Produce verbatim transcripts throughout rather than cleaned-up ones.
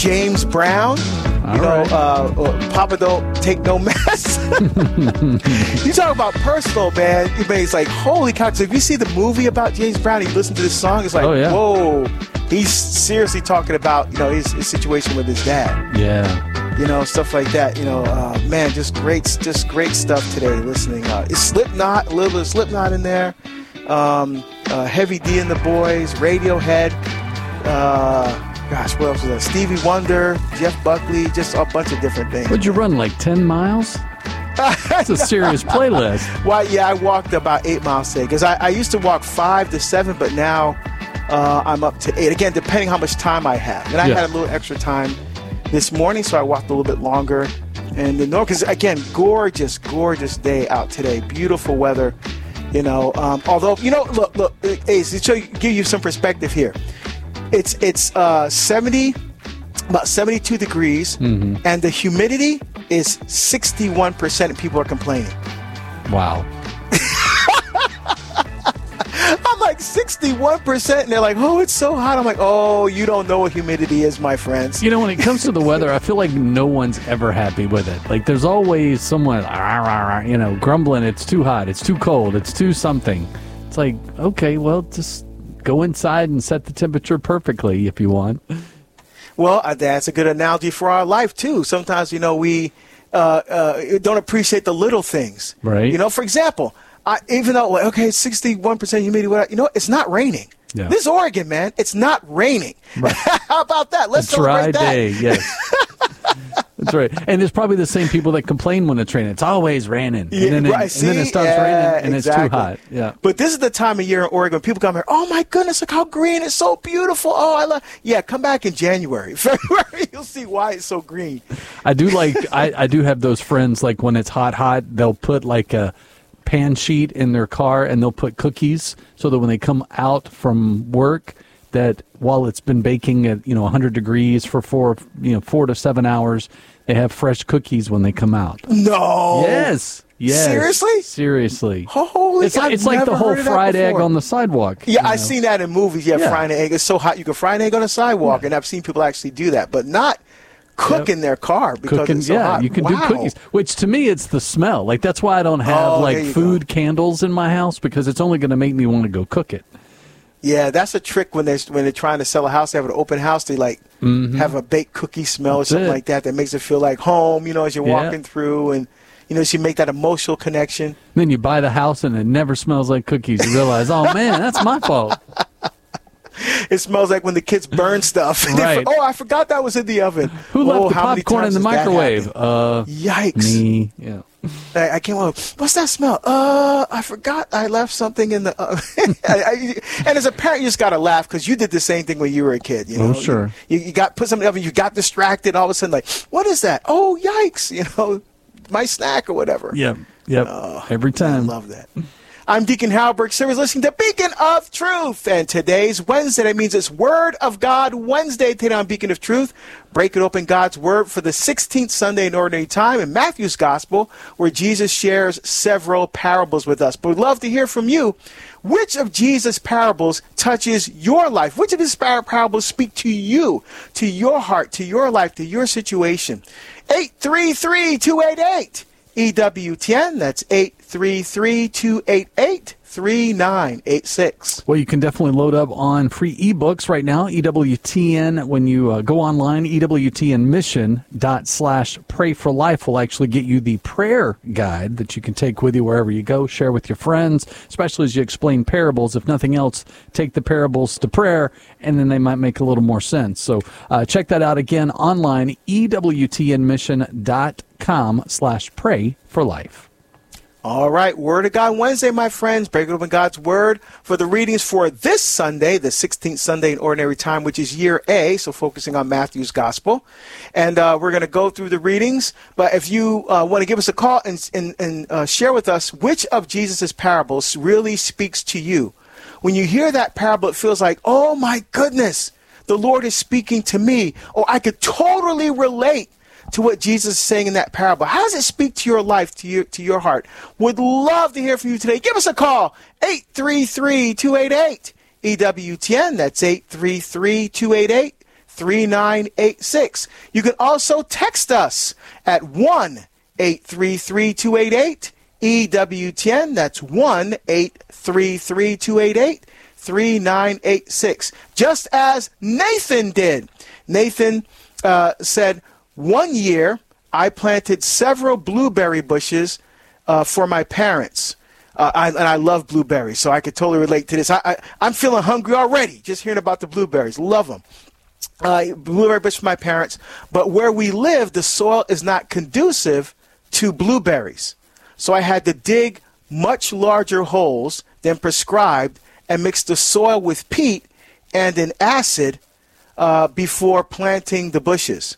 James Brown. All you know, right. uh, uh, Papa Don't Take No Mess. You talk about personal, man. I mean, it's like, holy cow. So if you see the movie about James Brown, you listen to this song, it's like, Oh, yeah. whoa. He's seriously talking about, you know, his, his situation with his dad. Yeah. You know, stuff like that. You know, uh, man, just great, just great stuff today. Listening, uh, it's Slipknot, a little bit of Slipknot in there. Um, uh, Heavy D and the Boys, Radiohead. Uh, gosh, what else was that? Stevie Wonder, Jeff Buckley, just a bunch of different things. Would you run like ten miles? That's a serious playlist. Well, yeah, I walked about eight miles today because I, I used to walk five to seven, but now uh, I'm up to eight. Again, depending how much time I have. And I Yeah. had a little extra time this morning, so I walked a little bit longer. And the north, because again, gorgeous, gorgeous day out today. Beautiful weather, you know. Um, although, you know, look, look, Ace, to show you, give you some perspective here. It's it's uh, seventy, about seventy-two degrees, Mm-hmm. and the humidity is sixty-one percent. People are complaining. Wow. I'm like sixty-one percent, and they're like, "Oh, it's so hot." I'm like, "Oh, you don't know what humidity is, my friends." You know, when it comes to the weather, I feel like no one's ever happy with it. Like, there's always someone, "Rah, rah, rah," you know, grumbling, it's too hot, it's too cold, it's too something. It's like, okay, well, just go inside and set the temperature perfectly if you want. Well, uh, that's a good analogy for our life too. Sometimes, you know, we uh, uh, don't appreciate the little things. Right. You know, for example, I, even though like, okay, sixty-one percent humidity, whatever, you know, it's not raining. Yeah. This is Oregon, man. It's not raining. Right. How about that? Let's A dry celebrate that. day, yes. That's right. And it's probably the same people that complain when it's raining. It's always raining. Yeah, and, then it, right. and then it See? starts Yeah, raining and exactly. it's too hot. Yeah. But this is the time of year in Oregon when people come here. Oh my goodness, look how green! It's so beautiful. Oh, I love. Yeah, come back in January, February. You'll see why it's so green. I do like, I, I do have those friends, like when it's hot, hot, they'll put like a pan sheet in their car and they'll put cookies so that when they come out from work, that while it's been baking at, you know, one hundred degrees for four, you know, four to seven hours, they have fresh cookies when they come out. No. Yes. Yes. Seriously? Seriously. Holy! It's like, I've it's like the never whole heard of that fried egg before. on the sidewalk. Yeah, you know? I've seen that in movies. Yeah, Yeah. frying an egg. It's so hot you can fry an egg on a sidewalk, Yeah. and I've seen people actually do that, but not cook Yep. in their car because Cooking, it's so yeah, hot. you can Wow. do cookies. Which to me, it's the smell. Like that's why I don't have Oh, like there you food candles in my house because it's only going to make me want to go cook it. Yeah, that's a trick when they're when they're trying to sell a house. They have an open house. They like have a baked cookie smell That's or something it. like that that makes it feel like home. You know, as you're Yeah. walking through, and you know, so you make that emotional connection. Then you buy the house and it never smells like cookies. You realize, oh man, that's my fault. It smells like when the kids burn stuff. And they Right. for- oh, I forgot that was in the oven. Who oh, left the how many popcorn in times the has that microwave? happened? Uh, Yikes! me. Yeah. I, I came on. What's that smell? Uh, I forgot I left something in the oven. I, I, and as a parent, you just gotta laugh because you did the same thing when you were a kid. You know? Oh, sure. You, you got put something in the oven. You got distracted. All of a sudden, like, what is that? Oh, yikes! You know, my snack or whatever. Yep. Yep. Every I time. love that. I'm Deacon Halberg. Sarah's listening to Beacon of Truth. And today's Wednesday. That means it's Word of God Wednesday today on Beacon of Truth. Breaking open God's Word for the sixteenth Sunday in Ordinary Time in Matthew's Gospel, where Jesus shares several parables with us. But we'd love to hear from you. Which of Jesus' parables touches your life? Which of his par- parables speak to you, to your heart, to your life, to your situation? eight three three, two eight eight E W T N. That's eight three three, two eight eight, three nine eight six. Well, you can definitely load up on free ebooks right now. E W T N, when you uh, go online, E W T N mission dot slash pray for life will actually get you the prayer guide that you can take with you wherever you go, share with your friends, especially as you explain parables. If nothing else, take the parables to prayer, and then they might make a little more sense. So uh, check that out again online, E W T N mission dot com slash pray for life. All right, Word of God Wednesday, my friends. Breaking open God's Word for the readings for this Sunday, the sixteenth Sunday in Ordinary Time, which is year A, so focusing on Matthew's Gospel. And uh, we're going to go through the readings. But if you uh, want to give us a call and, and, and uh, share with us which of Jesus' parables really speaks to you. When you hear that parable, it feels like, oh my goodness, the Lord is speaking to me. Or I could totally relate to what Jesus is saying in that parable. How does it speak to your life, to your to your heart? Would love to hear from you today. Give us a call, eight three three, two eight eight, E W T N. That's eight three three, two eight eight, three nine eight six. You can also text us at one eight three three two eight eight E W T N. That's one eight three three two eight eight three nine eight six. Just as Nathan did. Nathan uh, said, one year I planted several blueberry bushes uh, for my parents. Uh, I, and I love blueberries, so I could totally relate to this. I, I, I'm feeling hungry already just hearing about the blueberries. Love them. Uh, blueberry bush for my parents. But where we live, the soil is not conducive to blueberries. So I had to dig much larger holes than prescribed and mix the soil with peat and an acid uh, before planting the bushes.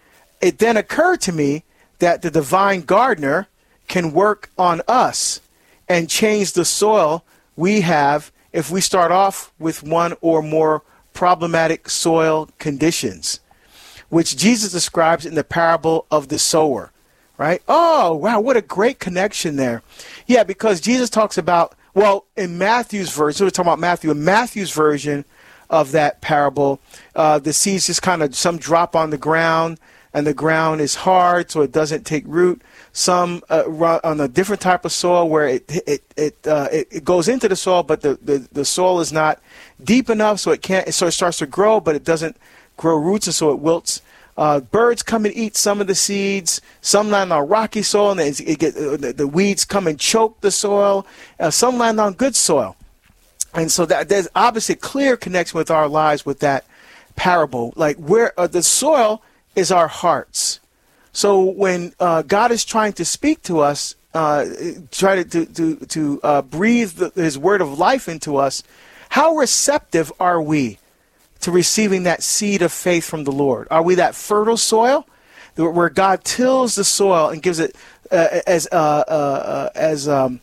It then occurred to me that the divine gardener can work on us and change the soil we have if we start off with one or more problematic soil conditions, which Jesus describes in the parable of the sower, right? Oh, wow, what a great connection there. Yeah, because Jesus talks about, well, in Matthew's version, so we're talking about Matthew, in Matthew's version of that parable, uh, the seeds just kind of, some drop on the ground, and the ground is hard, so it doesn't take root. Some uh, run on a different type of soil where it it it, uh, it it goes into the soil, but the, the, the soil is not deep enough, so it can't. So it starts to grow, but it doesn't grow roots, and so it wilts. Uh, birds come and eat some of the seeds. Some land on rocky soil, and it, it get, uh, the, the weeds come and choke the soil. Uh, some land on good soil, and so that there's obviously a clear connection with our lives with that parable. Like where uh, the soil is our hearts. So when uh, God is trying to speak to us, uh, try to to to, to uh, breathe the, His word of life into us, how receptive are we to receiving that seed of faith from the Lord? Are we that fertile soil where God tills the soil and gives it uh, as uh, uh, as um,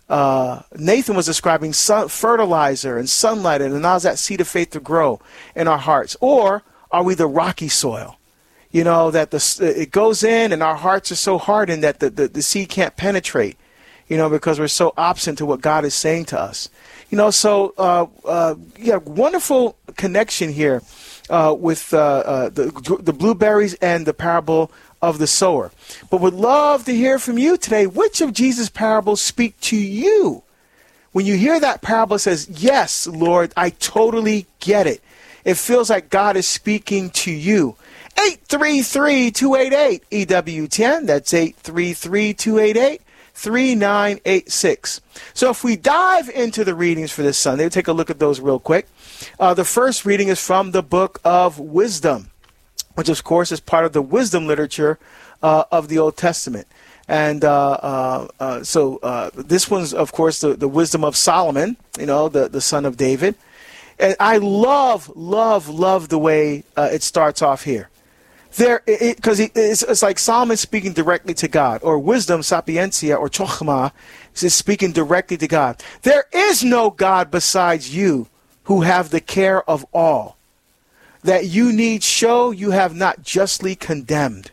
uh, Nathan was describing, sun, fertilizer and sunlight, and allows that seed of faith to grow in our hearts? Or are we the rocky soil? You know, that the it goes in and our hearts are so hardened that the, the, the seed can't penetrate, you know, because we're so opposite to what God is saying to us. You know, so, uh, uh, yeah, wonderful connection here uh, with uh, uh, the, the blueberries and the parable of the sower. But would love to hear from you today. Which of Jesus' parables speak to you? When you hear that parable, it says, yes, Lord, I totally get it. It feels like God is speaking to you. eight three three two eight eight E W T N. That's eight three three two eight eight three nine eight six. So if we dive into the readings for this Sunday, we'll take a look at those real quick. Uh, the first reading is from the Book of Wisdom, which of course is part of the wisdom literature uh, of the Old Testament. And uh, uh, uh, so uh, this one's, of course, the, the wisdom of Solomon, you know, the, the son of David. And I love, love, love the way uh, it starts off here. There, because it, it's, it's like Solomon speaking directly to God, or wisdom, sapiencia, or chokhmah, is speaking directly to God. There is no God besides you who have the care of all. That you need show you have not justly condemned.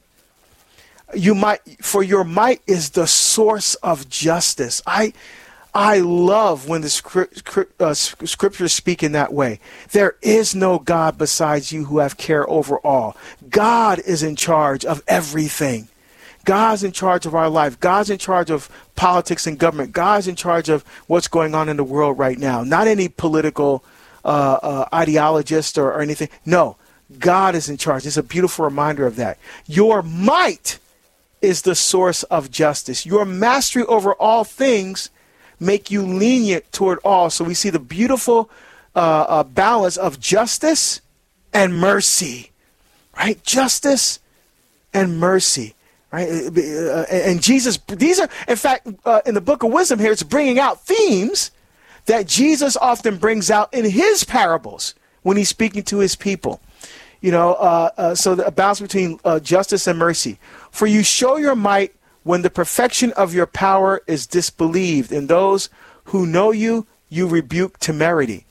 You might, for your might is the source of justice. I, I love when the script, uh, scriptures speak in that way. There is no God besides you who have care over all. God is in charge of everything. God's in charge of our life. God's in charge of politics and government. God's in charge of what's going on in the world right now. Not any political uh, uh, ideologist or, or anything. No, God is in charge. It's a beautiful reminder of that. Your might is the source of justice. Your mastery over all things make you lenient toward all. So we see the beautiful uh, uh, balance of justice and mercy, right? Justice and mercy, right? Uh, and Jesus, these are, in fact, uh, in the Book of Wisdom here, it's bringing out themes that Jesus often brings out in his parables when he's speaking to his people. You know, uh, uh, so the balance between uh, justice and mercy. For you show your might when the perfection of your power is disbelieved. In those who know you, you rebuke temerity.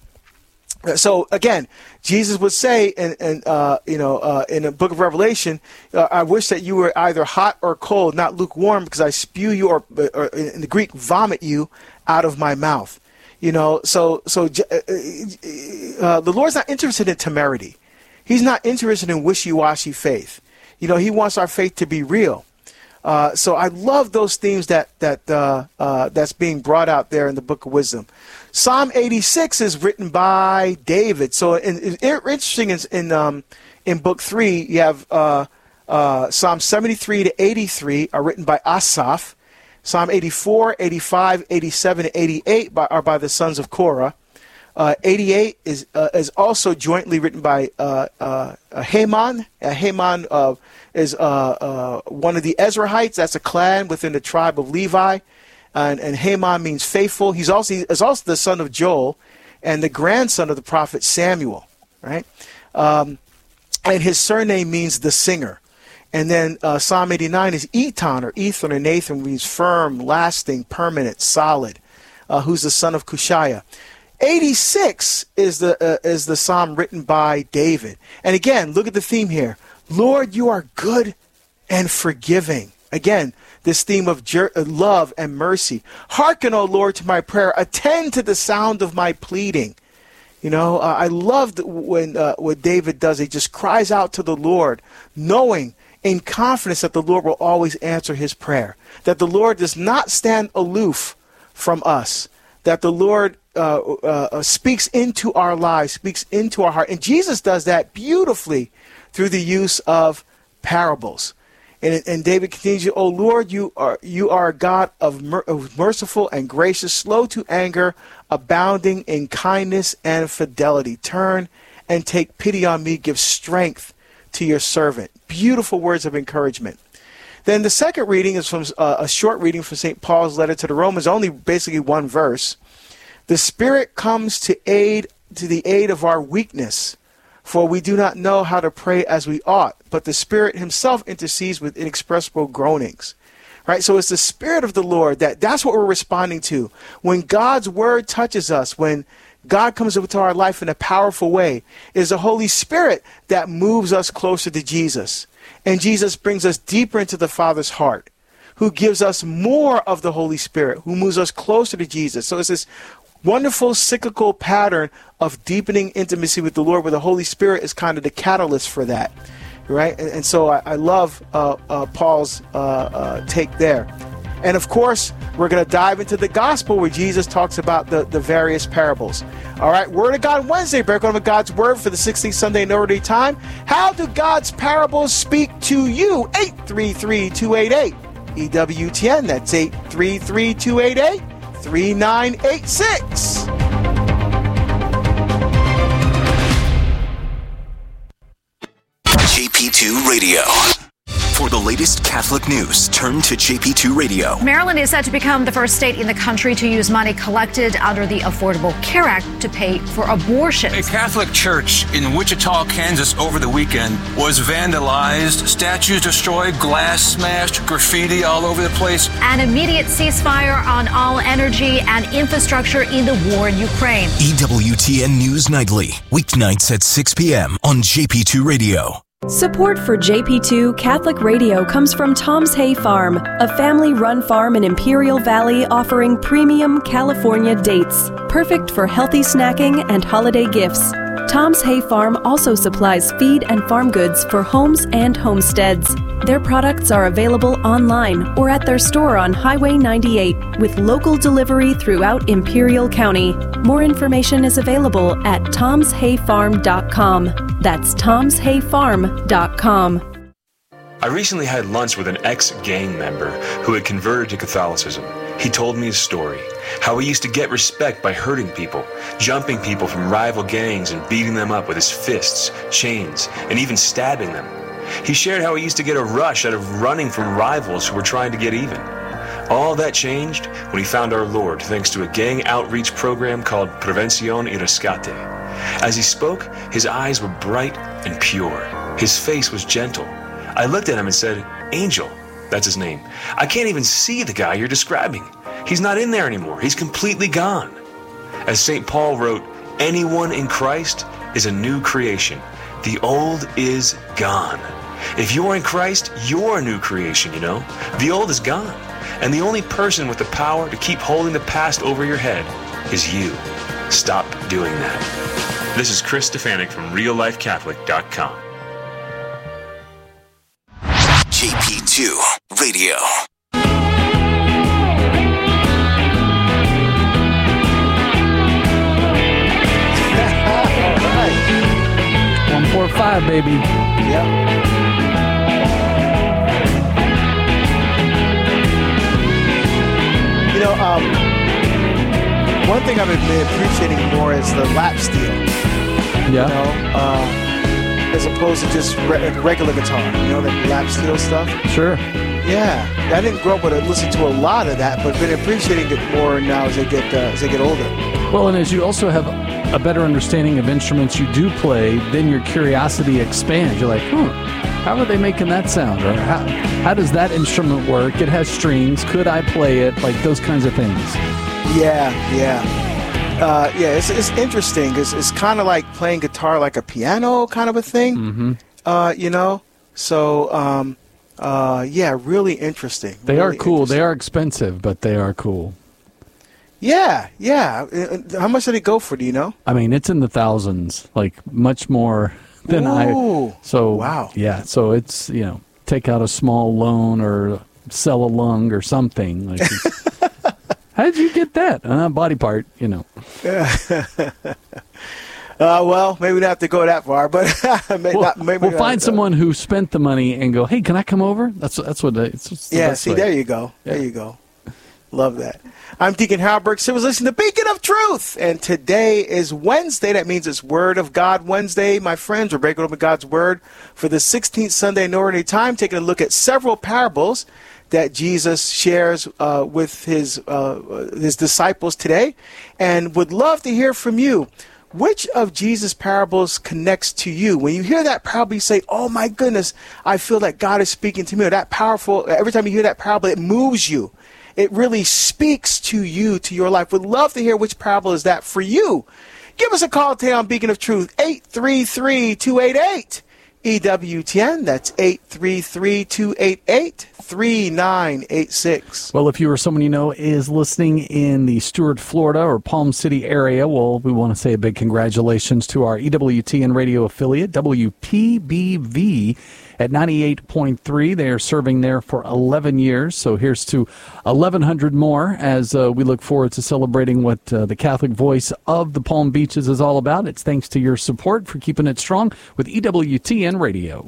So again, Jesus would say, in, in uh, you know, uh, in the Book of Revelation, uh, I wish that you were either hot or cold, not lukewarm, because I spew you, or, or in the Greek, vomit you out of my mouth. You know, so so uh, uh, the Lord's not interested in temerity. He's not interested in wishy-washy faith. You know, he wants our faith to be real. Uh, so I love those themes that that uh, uh, that's being brought out there in the Book of Wisdom. Psalm eighty-six is written by David. So in, in, interesting in in, um, in Book Three, you have uh, uh, Psalm seventy-three to eighty-three are written by Asaph. Psalm eighty-four, eighty-five, eighty-seven, and eighty-eight by, are by the sons of Korah. Uh, eighty-eight is uh, is also jointly written by uh, uh, Heman. Uh, Heman uh, is uh, uh, one of the Ezrahites. That's a clan within the tribe of Levi, and, and Heman means faithful. He's also is also the son of Joel, and the grandson of the prophet Samuel. Right, um, and his surname means the singer. And then uh, Psalm eighty-nine is Ethan or Ethan or Nathan, means firm, lasting, permanent, solid. Uh, who's the son of Cushiah. eighty-six is the uh, is the psalm written by David. And again, look at the theme here. Lord, you are good and forgiving. Again, this theme of jer- love and mercy. Hearken, O Lord, to my prayer. Attend to the sound of my pleading. You know, uh, I loved when uh, what David does. He just cries out to the Lord, knowing in confidence that the Lord will always answer his prayer. That the Lord does not stand aloof from us. That the Lord uh, uh, speaks into our lives, speaks into our heart. And Jesus does that beautifully through the use of parables. And, and David continues, "O Lord, you are you are a God of, mer- of merciful and gracious, slow to anger, abounding in kindness and fidelity. Turn and take pity on me. Give strength to your servant." Beautiful words of encouragement. Then the second reading is from uh, a short reading from Saint Paul's letter to the Romans, only basically one verse. "The Spirit comes to aid to the aid of our weakness, for we do not know how to pray as we ought, but the Spirit himself intercedes with inexpressible groanings." Right? So it's the Spirit of the Lord that that's what we're responding to. When God's word touches us, when God comes into our life in a powerful way, it is the Holy Spirit that moves us closer to Jesus. And Jesus brings us deeper into the Father's heart, who gives us more of the Holy Spirit, who moves us closer to Jesus. So it's this wonderful cyclical pattern of deepening intimacy with the Lord, where the Holy Spirit is kind of the catalyst for that. Right? And, and so I, I love uh, uh, Paul's uh, uh, take there. And of course, we're going to dive into the gospel where Jesus talks about the, the various parables. All right, Word of God Wednesday, break on God's Word for the sixteenth Sunday in Ordinary Time. How do God's parables speak to you? eight three three, two eight eight, E W T N. That's eight three three, two eight eight, three nine eight six. J P two Radio. For the latest Catholic news, turn to J P two Radio. Maryland is set to become the first state in the country to use money collected under the Affordable Care Act to pay for abortions. A Catholic church in Wichita, Kansas over the weekend was vandalized, statues destroyed, glass smashed, graffiti all over the place. An immediate ceasefire on all energy and infrastructure in the war in Ukraine. E W T N News Nightly, weeknights at six p.m. on J P two Radio. Support for J P two Catholic Radio comes from Tom's Hay Farm, a family-run farm in Imperial Valley offering premium California dates, perfect for healthy snacking and holiday gifts. Tom's Hay Farm also supplies feed and farm goods for homes and homesteads. Their products are available online or at their store on Highway ninety-eight with local delivery throughout Imperial County. More information is available at toms hay farm dot com. That's toms hay farm dot com. I recently had lunch with an ex-gang member who had converted to Catholicism. He told me his story, how he used to get respect by hurting people, jumping people from rival gangs and beating them up with his fists, chains, and even stabbing them. He shared how he used to get a rush out of running from rivals who were trying to get even. All that changed when he found our Lord thanks to a gang outreach program called Prevención y Rescate. As he spoke, his eyes were bright and pure. His face was gentle. I looked at him and said, "Angel," that's his name, "I can't even see the guy you're describing. He's not in there anymore. He's completely gone." As Saint Paul wrote, anyone in Christ is a new creation. The old is gone. If you're in Christ, you're a new creation, you know. The old is gone. And the only person with the power to keep holding the past over your head is you. Stop doing that. This is Chris Stefanik from real life catholic dot com. J P two Radio. one four five, baby. Yep. You know, um, one thing I've been appreciating more is the lap steel. Yeah. You know, uh, as opposed to just re- regular guitar. You know, the lap steel stuff. Sure. Yeah, I didn't grow up with it, listen to a lot of that, but been appreciating it more now as I get uh, as I get older. Well, and as you also have a better understanding of instruments you do play, then your curiosity expands. You're like, huh, how are they making that sound? Or how, how does that instrument work? It has strings. Could I play it? Like those kinds of things. Yeah, yeah. Uh, yeah, it's, it's interesting. It's, it's kind of like playing guitar like a piano kind of a thing, Mm-hmm. uh, you know? So, um, uh, yeah, really interesting. They really are cool. They interesting. are expensive, but they are cool. Yeah, yeah. Uh, How much did it go for, do you know? I mean, it's in the thousands, like much more than I. Ooh, So, wow. Yeah, so it's, you know, take out a small loan or sell a lung or something. Like, how did you get that? Uh, body part, you know. Uh, well, maybe not have to go that far, but maybe We'll, not, maybe we'll not, find uh, someone who spent the money and go, hey, can I come over? That's that's what it's. it's the Yeah, best see, way. there you go. There Yeah. you go. Love that. I'm Deacon Halberg. So was listening to Beacon of Truth. And today is Wednesday. That means it's Word of God Wednesday. My friends, we're breaking open God's Word for the sixteenth Sunday in Ordinary Time, taking a look at several parables that Jesus shares uh, with his uh, his disciples today. And would love to hear from you. Which of Jesus' parables connects to you? When you hear that parable, you say, oh my goodness, I feel that God is speaking to me. Or that powerful, every time you hear that parable, it moves you. It really speaks to you, to your life. Would love to hear which parable is that for you. Give us a call today on Beacon of Truth, eight three three, two eight eight, E W T N. That's eight three three, two eight eight, three nine eight six. Well, if you or someone you know is listening in the Stuart, Florida or Palm City area, well, we want to say a big congratulations to our E W T N radio affiliate, W P B V, at ninety-eight point three. They are serving there for eleven years. So here's to eleven hundred more as uh, we look forward to celebrating what uh, the Catholic Voice of the Palm Beaches is all about. It's thanks to your support for keeping it strong with E W T N Radio.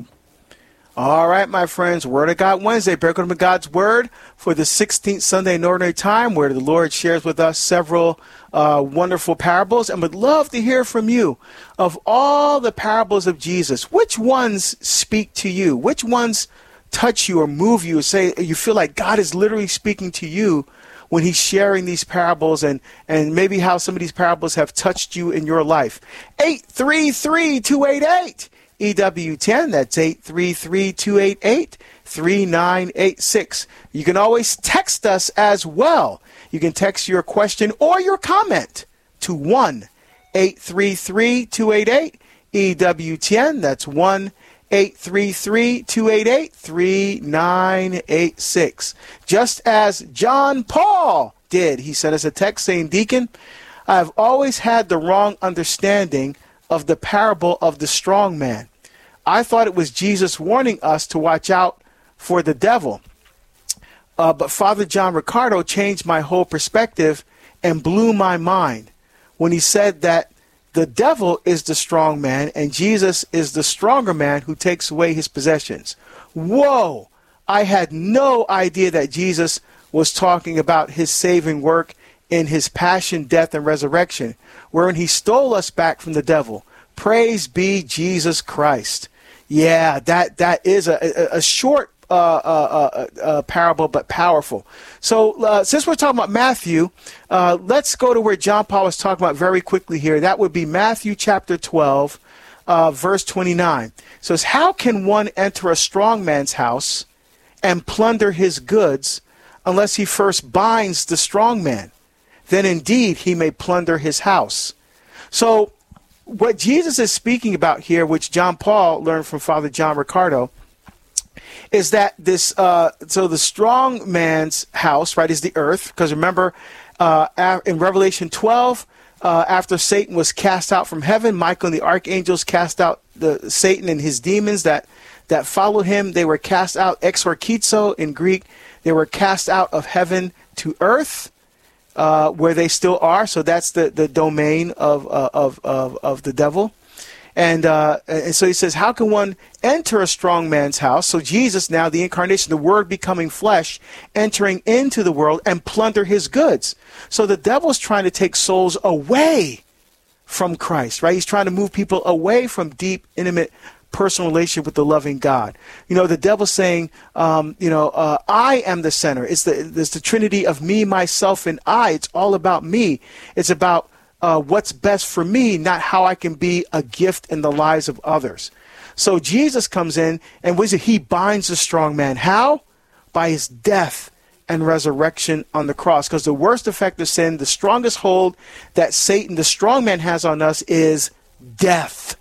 All right, my friends, Word of God Wednesday, breaking open God's Word for the sixteenth Sunday in Ordinary Time, where the Lord shares with us several uh, wonderful parables, and would love to hear from you. Of all the parables of Jesus, which ones speak to you? Which ones touch you or move you, or say you feel like God is literally speaking to you when he's sharing these parables, and, and maybe how some of these parables have touched you in your life? eight three three, two eight eight. E W ten, that's eight three three, two eight eight, three nine eight six. You can always text us as well. You can text your question or your comment to one eight three three, two eight eight, E W ten. That's one eight three three, two eight eight, three nine eight six. Just as John Paul did. He sent us a text saying, Deacon, I've always had the wrong understanding of the parable of the strong man. I thought it was Jesus warning us to watch out for the devil. Uh, but Father John Ricardo changed my whole perspective and blew my mind when he said that the devil is the strong man and Jesus is the stronger man who takes away his possessions. Whoa! I had no idea that Jesus was talking about his saving work in his passion, death, and resurrection, wherein he stole us back from the devil. Praise be Jesus Christ. Yeah, that that is a, a, a short uh, uh, uh, uh, parable, but powerful. So uh, since we're talking about Matthew, uh, let's go to where John Paul was talking about very quickly here. That would be Matthew chapter twelve, uh, verse twenty-nine. So it's, how can one enter a strong man's house and plunder his goods unless he first binds the strong man? Then indeed he may plunder his house. So what Jesus is speaking about here, which John Paul learned from Father John Ricardo, is that this, uh, so the strong man's house, right, is the earth. Because remember, uh, in Revelation twelve, uh, after Satan was cast out from heaven, Michael and the archangels cast out the Satan and his demons that, that followed him. They were cast out, exorkizo in Greek. They were cast out of heaven to earth, uh, where they still are. So that's the, the domain of, uh, of, of, of the devil. And, uh, and so he says, how can one enter a strong man's house? So Jesus, now the incarnation, the word becoming flesh, entering into the world and plunder his goods. So the devil's trying to take souls away from Christ, right? He's trying to move people away from deep, intimate, personal relationship with the loving God. You know, the devil's saying, um, you know, uh, I am the center. It's the, it's the Trinity of me, myself, and I. It's all about me. It's about Uh, what's best for me, not how I can be a gift in the lives of others. So Jesus comes in, and what is it? He binds the strong man. How? By his death and resurrection on the cross. Because the worst effect of sin, the strongest hold that Satan, the strong man, has on us is death.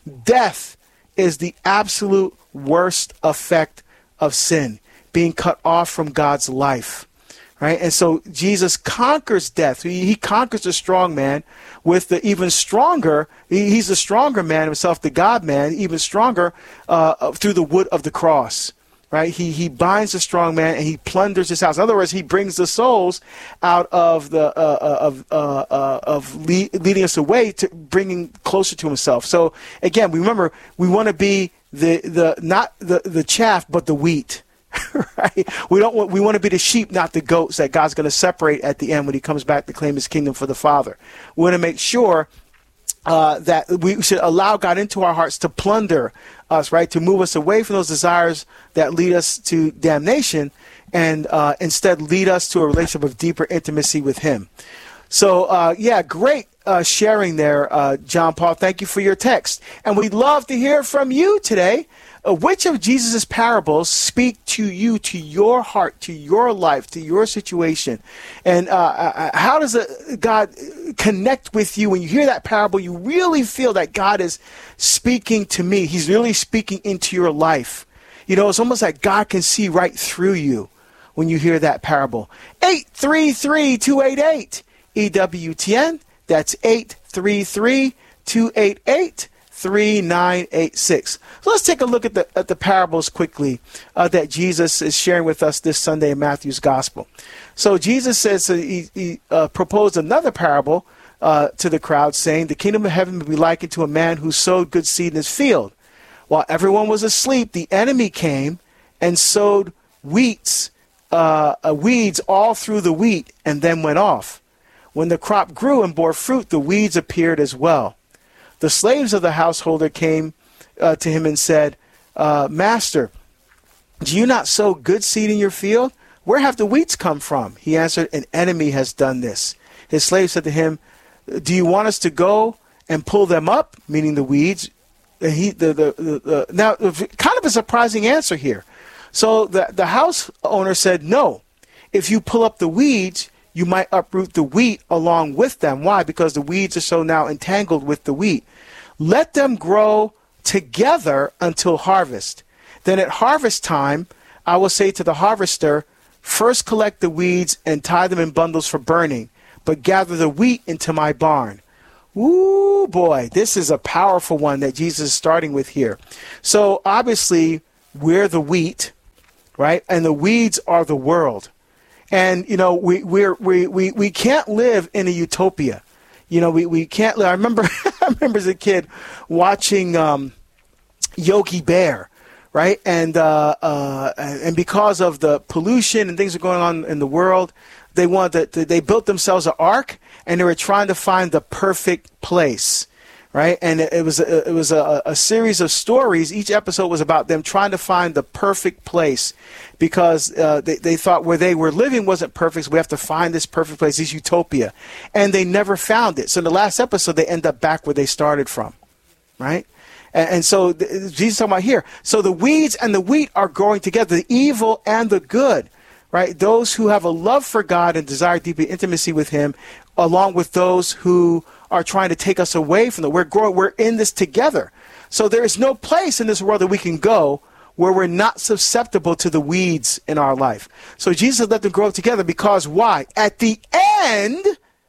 Death is the absolute worst effect of sin, being cut off from God's life. Right? And so Jesus conquers death. He, he conquers the strong man with the even stronger. He, he's the stronger man himself, the God man, even stronger uh, through the wood of the cross. Right? He he binds the strong man and he plunders his house. In other words, he brings the souls out of the uh, of uh, uh, of le- leading us away to bringing closer to himself. So again, we remember we want to be the the not the the chaff but the wheat. Right? We don't want, we want to be the sheep, not the goats that God's going to separate at the end when he comes back to claim his kingdom for the Father. We want to make sure uh, that we should allow God into our hearts to plunder us, right? To move us away from those desires that lead us to damnation and uh, instead lead us to a relationship of deeper intimacy with him. So, uh, yeah, great uh, sharing there, uh, John Paul. Thank you for your text. And we'd love to hear from you today. Uh, which of Jesus' parables speak to you, to your heart, to your life, to your situation? And uh, uh, how does uh, God connect with you? When you hear that parable, you really feel that God is speaking to me. He's really speaking into your life. You know, it's almost like God can see right through you when you hear that parable. eight three three, two eight eight, E W T N. That's eight three three, two eight eight, three nine eight six. So let's take a look at the at the parables quickly uh, that Jesus is sharing with us this Sunday in Matthew's Gospel. So Jesus says uh, he, he uh, proposed another parable uh, to the crowd, saying, "The kingdom of heaven will be likened to a man who sowed good seed in his field. While everyone was asleep, the enemy came and sowed weeds, uh, uh, weeds all through the wheat, and then went off. When the crop grew and bore fruit, the weeds appeared as well. The slaves of the householder came uh, to him and said, uh, Master, do you not sow good seed in your field? Where have the weeds come from? He answered, An enemy has done this. His slave said to him, Do you want us to go and pull them up? Meaning the weeds. And he, the, the, the, the, now, kind of a surprising answer here. So the, the house owner said, No. If you pull up the weeds, you might uproot the wheat along with them. Why? Because the weeds are so now entangled with the wheat. Let them grow together until harvest. Then at harvest time, I will say to the harvester, First collect the weeds and tie them in bundles for burning, but gather the wheat into my barn. Ooh, boy, this is a powerful one that Jesus is starting with here. So obviously, we're the wheat, right? And the weeds are the world. And, you know, we we're, we we we can't live in a utopia. You know, we, we can't live. I remember, I remember as a kid watching um, Yogi Bear, right? And, uh, uh, and because of the pollution and things that are going on in the world, they wanted to, they built themselves an ark, and they were trying to find the perfect place. Right, and it, it was a, it was a, a series of stories. Each episode was about them trying to find the perfect place, because uh, they they thought where they were living wasn't perfect. So we have to find this perfect place, this utopia, and they never found it. So in the last episode, they end up back where they started from, right? And, and so the, Jesus is talking about here. So the weeds and the wheat are growing together, the evil and the good, right? Those who have a love for God and desire deep intimacy with Him, along with those who are trying to take us away from the, we're growing, we're in this together. So there is no place in this world that we can go where we're not susceptible to the weeds in our life. So Jesus let them grow together because why? At the end,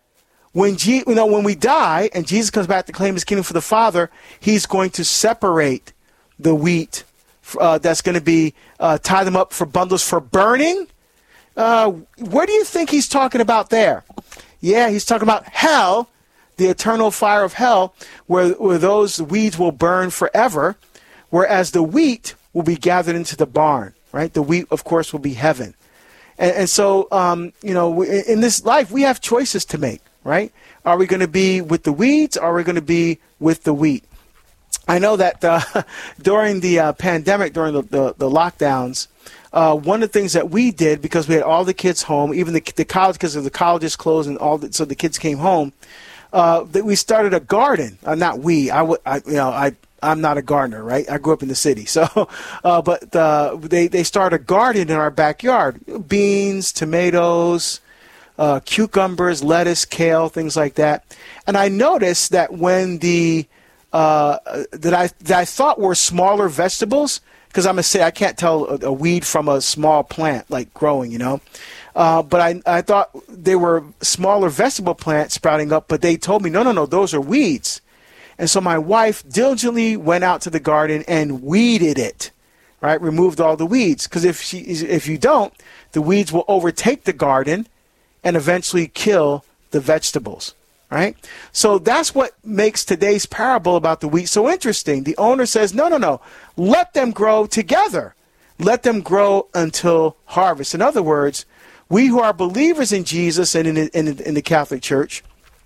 when G, you know, when we die and Jesus comes back to claim his kingdom for the Father, he's going to separate the wheat uh, that's going to be, uh, tie them up for bundles for burning. Uh, what do you think he's talking about there? Yeah, he's talking about hell, the eternal fire of hell, where, where those weeds will burn forever, whereas the wheat will be gathered into the barn, right? The wheat, of course, will be heaven. And, and so, um, you know, in this life, we have choices to make, right? Are we going to be with the weeds, or are we going to be with the wheat? I know that uh, during the uh, pandemic, during the, the, the lockdowns, uh, one of the things that we did, because we had all the kids home, even the, the college, because the colleges closed and all, the, so the kids came home, uh, that we started a garden. Uh, not we, I, w- I, you know, I, I'm not a gardener, right? I grew up in the city, so, uh, but uh, they they started a garden in our backyard: beans, tomatoes, uh, cucumbers, lettuce, kale, things like that. And I noticed that when the uh, that I that I thought were smaller vegetables, because I'm gonna say I can't tell a, a weed from a small plant like growing, you know. Uh, but I I thought they were smaller vegetable plants sprouting up, but they told me no, no, no, those are weeds. And so my wife diligently went out to the garden and weeded it, right? Removed all the weeds, because if she if you don't, the weeds will overtake the garden and eventually kill the vegetables, right? So that's what makes today's parable about the wheat so interesting. The owner says, no, no, no, let them grow together. Let them grow until harvest. In other words, we who are believers in Jesus and in, in, in the Catholic Church,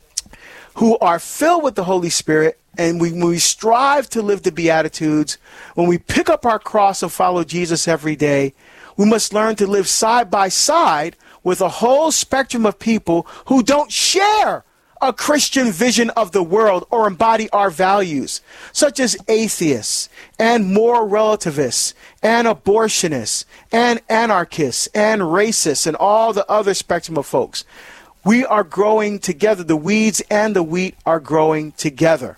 who are filled with the Holy Spirit, and we, when we strive to live the Beatitudes, when we pick up our cross and follow Jesus every day, we must learn to live side by side with a whole spectrum of people who don't share a Christian vision of the world or embody our values, such as atheists and moral relativists and abortionists and anarchists and racists and all the other spectrum of folks. We are growing together. The weeds and the wheat are growing together.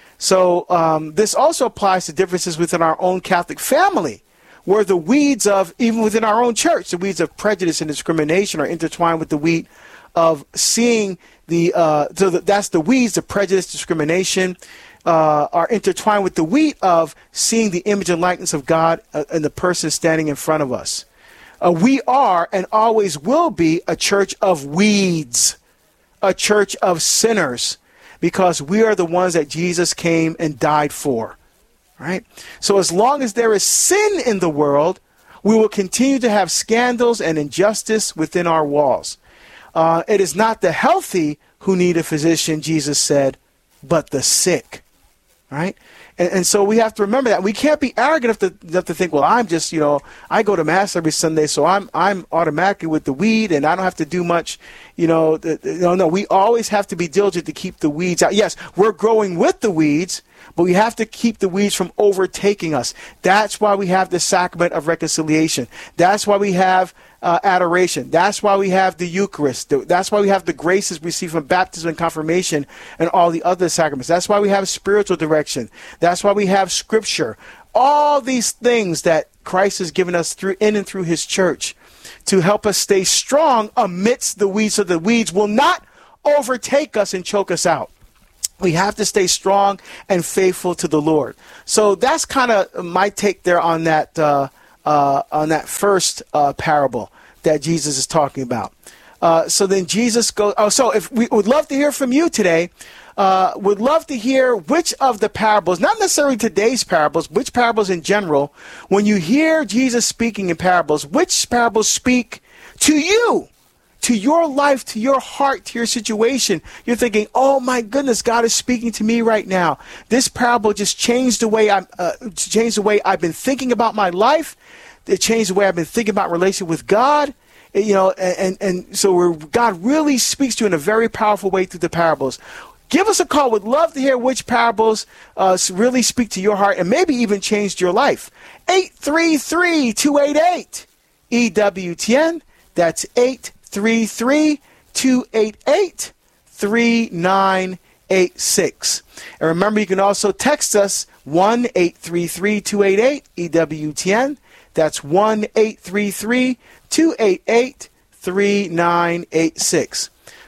So um, this also applies to differences within our own Catholic family, where the weeds of, even within our own church, the weeds of prejudice and discrimination are intertwined with the wheat of seeing the, uh, so the, that's the weeds of prejudice, discrimination, uh, are intertwined with the wheat of seeing the image and likeness of God uh, in the person standing in front of us. Uh, we are and always will be a church of weeds, a church of sinners, because we are the ones that Jesus came and died for, right? So as long as there is sin in the world, we will continue to have scandals and injustice within our walls. Uh, it is not the healthy who need a physician, Jesus said, but the sick, right? And, and so we have to remember that. We can't be arrogant enough to, enough to think, well, I'm just, you know, I go to Mass every Sunday, so I'm I'm automatically with the weed, and I don't have to do much, you know. The, the, no, no, we always have to be diligent to keep the weeds out. Yes, we're growing with the weeds, but we have to keep the weeds from overtaking us. That's why we have the sacrament of reconciliation. That's why we have uh, adoration. That's why we have the Eucharist. That's why we have the graces we receive from baptism and confirmation and all the other sacraments. That's why we have spiritual direction. That's why we have Scripture. All these things that Christ has given us through in and through His church to help us stay strong amidst the weeds, so the weeds will not overtake us and choke us out. We have to stay strong and faithful to the Lord. So that's kind of my take there on that uh, uh, on that first uh, parable that Jesus is talking about. Uh, so then Jesus goes. Oh, so if we would love to hear from you today. Uh, would love to hear which of the parables, not necessarily today's parables, which parables in general, when you hear Jesus speaking in parables, which parables speak to you, to your life, to your heart, to your situation. You're thinking, oh my goodness, God is speaking to me right now. This parable just changed the way I'm, uh, changed the way I've been thinking about my life. It changed the way I've been thinking about relationship with God. You know, and, and, and so we're, God really speaks to you in a very powerful way through the parables. Give us a call. We'd love to hear which parables uh, really speak to your heart and maybe even changed your life. eight three three, two eight eight, E W T N. That's eight three three, two eight eight, three nine eight six. And remember, you can also text us one eight three three, two eight eight, E W T N. That's one eight three three, two eight eight, three nine eight six.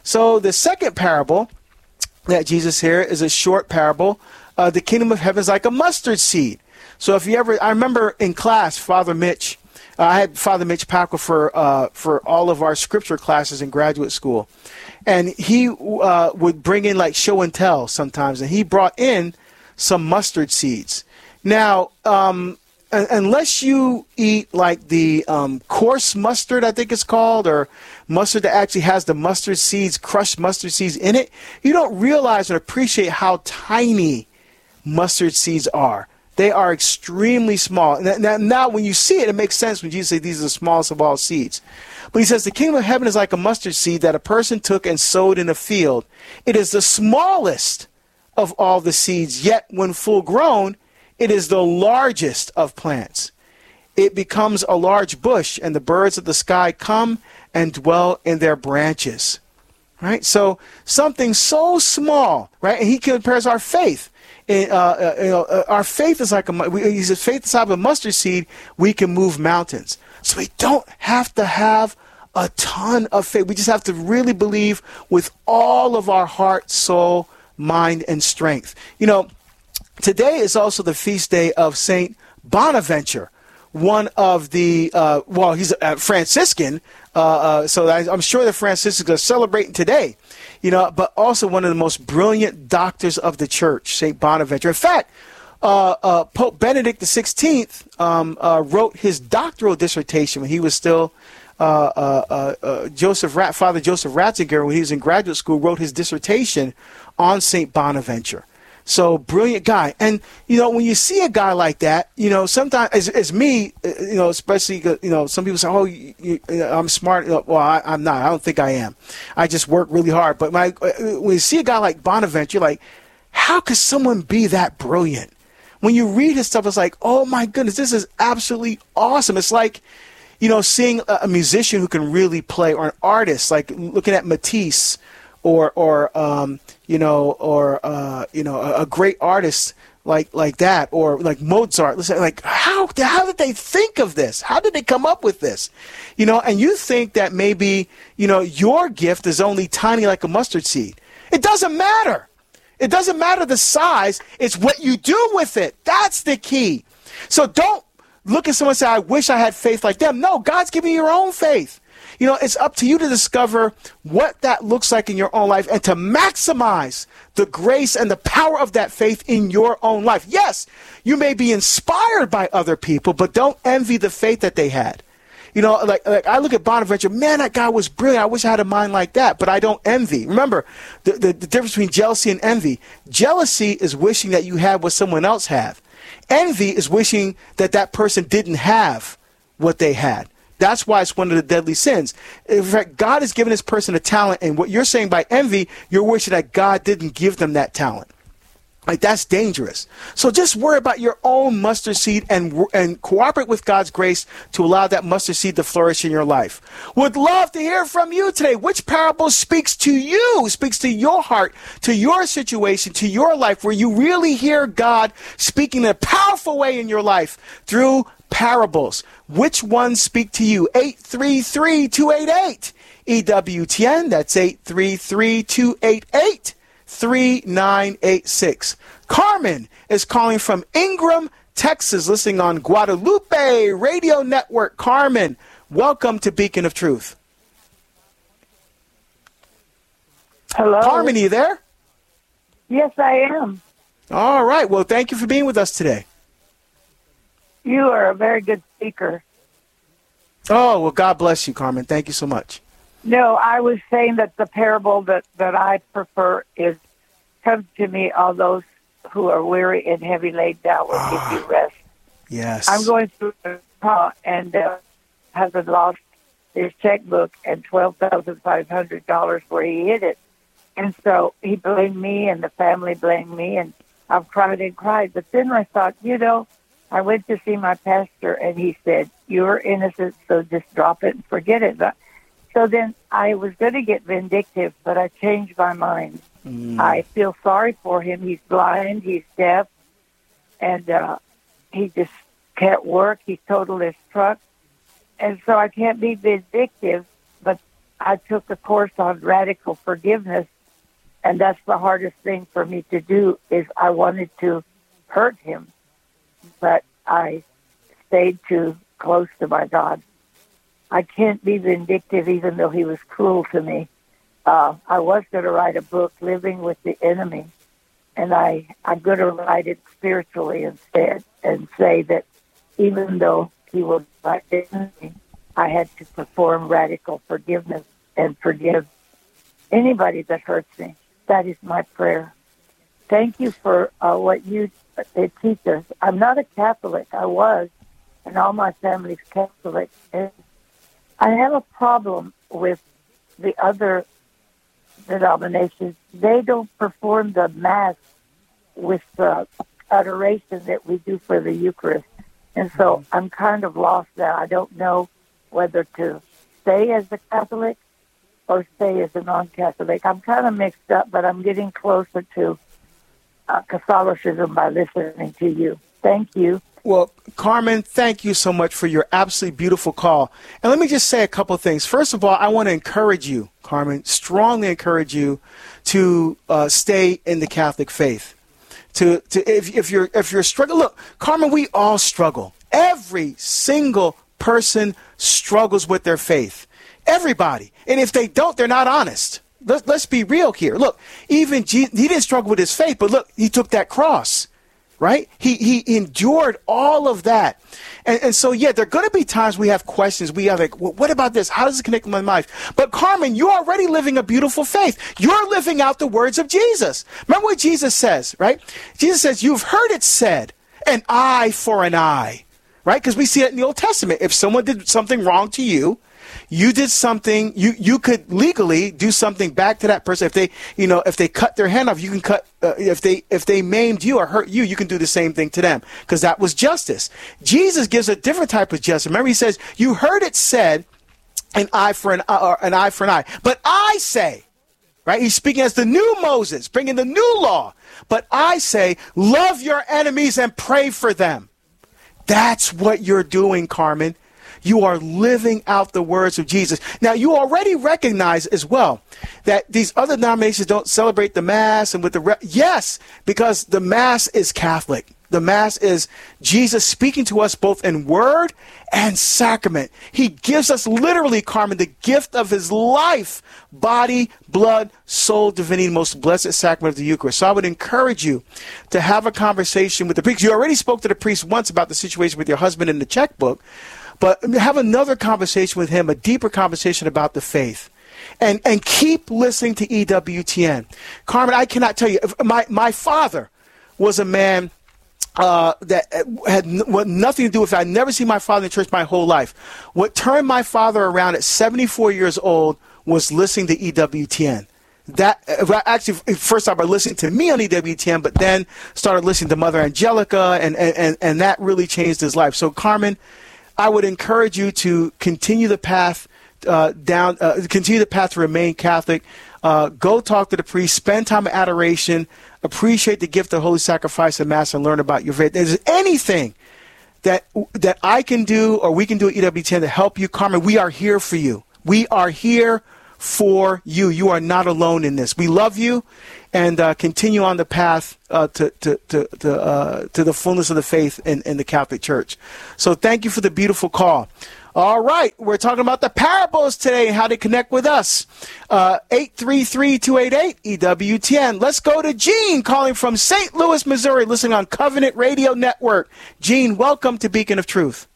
So the second parable that Jesus here is a short parable. Uh, the kingdom of heaven is like a mustard seed. So if you ever, I remember in class, Father Mitch, uh, I had Father Mitch Packle for, uh, for all of our scripture classes in graduate school. And he uh, would bring in like show and tell sometimes. And he brought in some mustard seeds. Now, um, unless you eat like the um, coarse mustard, I think it's called, or mustard that actually has the mustard seeds, crushed mustard seeds in it, you don't realize or appreciate how tiny mustard seeds are. They are extremely small. Now, now when you see it, it makes sense when Jesus says these are the smallest of all seeds. But he says the kingdom of heaven is like a mustard seed that a person took and sowed in a field. It is the smallest of all the seeds, yet when full grown, it is the largest of plants. It becomes a large bush, and the birds of the sky come and dwell in their branches. Right? So something so small, right? And he compares our faith. Uh, uh, you know, uh, our faith is like a, he says, faith is like a mustard seed. We can move mountains. So we don't have to have a ton of faith. We just have to really believe with all of our heart, soul, mind, and strength. You know, today is also the feast day of Saint Bonaventure, one of the, uh, well, he's a Franciscan, uh, uh, so I, I'm sure the Franciscans are celebrating today, you know, but also one of the most brilliant doctors of the church, Saint Bonaventure. In fact, uh, uh, Pope Benedict the sixteenth um, uh, wrote his doctoral dissertation when he was still uh, uh, uh, uh, Joseph Rat, Father Joseph Ratzinger, when he was in graduate school, wrote his dissertation on Saint Bonaventure. So brilliant guy. And, you know, when you see a guy like that, you know, sometimes as, as me, you know, especially, you know, some people say, oh, you, you, I'm smart. Well, I, I'm not. I don't think I am. I just work really hard. But my, when you see a guy like Bonaventure, you're like, how could someone be that brilliant? When you read his stuff, it's like, oh, my goodness, this is absolutely awesome. It's like, you know, seeing a, a musician who can really play, or an artist, like looking at Matisse, or, or um, you know, or, uh, you know, a, a great artist like like that, or like Mozart. Listen, like, how, how did they think of this? How did they come up with this? You know, and you think that maybe, you know, your gift is only tiny like a mustard seed. It doesn't matter. It doesn't matter the size. It's what you do with it. That's the key. So don't look at someone and say, I wish I had faith like them. No, God's giving you your own faith. You know, it's up to you to discover what that looks like in your own life and to maximize the grace and the power of that faith in your own life. Yes, you may be inspired by other people, but don't envy the faith that they had. You know, like, like I look at Bonaventure, man, that guy was brilliant. I wish I had a mind like that, but I don't envy. Remember, the, the, the difference between jealousy and envy. Jealousy is wishing that you have what someone else had. Envy is wishing that that person didn't have what they had. That's why it's one of the deadly sins. In fact, God has given this person a talent, and what you're saying by envy, you're wishing that God didn't give them that talent. Like, that's dangerous. So just worry about your own mustard seed and and cooperate with God's grace to allow that mustard seed to flourish in your life. Would love to hear from you today. Which parable speaks to you, speaks to your heart, to your situation, to your life, where you really hear God speaking in a powerful way in your life through parables? Which ones speak to you? eight three three, two eight eight, E W T N. That's eight three three, two eight eight, three nine eight six. Carmen is calling from Ingram, Texas, listening on Guadalupe Radio Network. Carmen, welcome to Beacon of Truth. Hello. Carmen, are you there? Yes, I am. All right. Well, thank you for being with us today. You are a very good speaker. Oh, well, God bless you, Carmen. Thank you so much. No, I was saying that the parable that, that I prefer is, come to me, all those who are weary and heavy laid down will ah, give you rest. Yes. I'm going through a call, and uh, husband lost his checkbook and twelve thousand five hundred dollars where he hid it. And so he blamed me, and the family blamed me, and I've cried and cried. But then I thought, you know, I went to see my pastor, and he said, you're innocent, so just drop it and forget it. But, so then I was going to get vindictive, but I changed my mind. Mm. I feel sorry for him. He's blind, he's deaf, and uh, he just can't work. He totaled his truck. And so I can't be vindictive, but I took a course on radical forgiveness, and that's the hardest thing for me to do. Is I wanted to hurt him, but I stayed too close to my God. I can't be vindictive, even though he was cruel to me. Uh, I was going to write a book, Living with the Enemy, and I, I'm going to write it spiritually instead and say that even though he was my enemy, I had to perform radical forgiveness and forgive anybody that hurts me. That is my prayer. Thank you for uh, what you uh, teach us. I'm not a Catholic. I was, and all my family's Catholic. And I have a problem with the other denominations. They don't perform the Mass with the adoration that we do for the Eucharist. And so I'm kind of lost there. I don't know whether to stay as a Catholic or stay as a non-Catholic. I'm kind of mixed up, but I'm getting closer to uh, Catholicism by listening to you. Thank you. Well, Carmen, thank you so much for your absolutely beautiful call. And let me just say a couple of things. First of all, I want to encourage you, Carmen, strongly encourage you to uh, stay in the Catholic faith. To, to if, if you're if you're struggling, look, Carmen, we all struggle. Every single person struggles with their faith. Everybody. And if they don't, they're not honest. Let's, let's be real here. Look, even Jesus, he didn't struggle with his faith, but look, he took that cross. Right? He he endured all of that. And, and so, yeah, there are going to be times we have questions. We have like, well, what about this? How does it connect with my life? But Carmen, you're already living a beautiful faith. You're living out the words of Jesus. Remember what Jesus says, right? Jesus says, you've heard it said, an eye for an eye, right? Because we see it in the Old Testament. If someone did something wrong to you, you did something, you, you could legally do something back to that person. If they, you know, if they cut their hand off, you can cut, uh, if they, if they maimed you or hurt you, you can do the same thing to them because that was justice. Jesus gives a different type of justice. Remember, he says, you heard it said, an eye for an eye, or an eye for an eye. But I say, right? He's speaking as the new Moses, bringing the new law. But I say, love your enemies and pray for them. That's what you're doing, Carmen. You are living out the words of Jesus. Now, you already recognize as well that these other denominations don't celebrate the Mass and with the... Re- yes, because the Mass is Catholic. The Mass is Jesus speaking to us both in word and sacrament. He gives us literally, Carmen, the gift of his life, body, blood, soul, divinity, most blessed sacrament of the Eucharist. So I would encourage you to have a conversation with the priest. You already spoke to the priest once about the situation with your husband in the checkbook. But have another conversation with him, a deeper conversation about the faith. And and keep listening to E W T N. Carmen, I cannot tell you, my, my father was a man uh, that had n- nothing to do with it. I'd never seen my father in church my whole life. What turned my father around at seventy-four years old was listening to E W T N. That uh, actually, first started by listening to me on E W T N, but then started listening to Mother Angelica, and, and, and that really changed his life. So, Carmen, I would encourage you to continue the path uh, down, uh, continue the path to remain Catholic. Uh, go talk to the priest, spend time in adoration, appreciate the gift of holy sacrifice and Mass, and learn about your faith. If there's anything that that I can do or we can do at E W T N to help you, Carmen, we are here for you. We are here for you. You are not alone in this. We love you, and uh, continue on the path uh, to to to to, uh, to the fullness of the faith in, in the Catholic Church. So thank you for the beautiful call. All right, we're talking about the parables today and how to connect with us. Uh, eight three three, two eight eight, E W T N. Let's go to Gene calling from Saint Louis, Missouri, listening on Covenant Radio Network. Gene, welcome to Beacon of Truth.